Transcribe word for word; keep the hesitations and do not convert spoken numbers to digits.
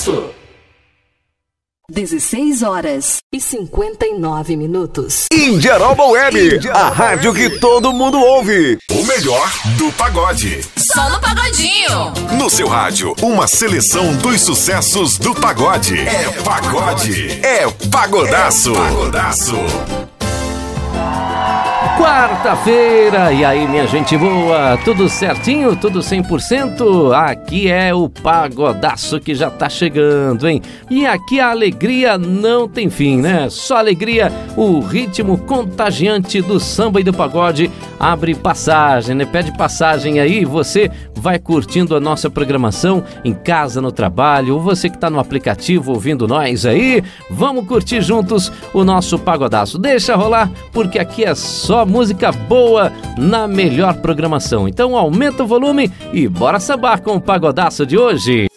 Pagodaço. dezesseis horas e cinquenta e nove minutos. Indiaroba Web, Indiaroba a rádio Web. Que todo mundo ouve. O melhor do pagode. Só no Pagodinho. No seu rádio, uma seleção dos sucessos do pagode. É pagode. É Pagodaço. É Pagodaço. Quarta-feira, e aí minha gente boa, tudo certinho, tudo cem por cento? Aqui é o Pagodaço que já tá chegando, hein? E aqui a alegria não tem fim, né? Só alegria, o ritmo contagiante do samba e do pagode abre passagem, né? Pede passagem aí, você vai curtindo a nossa programação em casa, no trabalho, ou você que tá no aplicativo ouvindo nós aí, vamos curtir juntos o nosso Pagodaço. Deixa rolar, porque aqui é só música boa na melhor programação. Então aumenta o volume e bora sambar com o Pagodaço de hoje.